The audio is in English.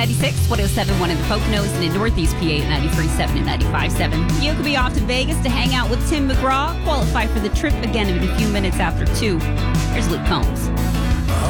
96, 107.1 in the Poconos, and in Northeast PA at 93.7 and 95.7. You could be off to Vegas to hang out with Tim McGraw. Qualify for the trip again in a few minutes after 2. Here's Luke Combs.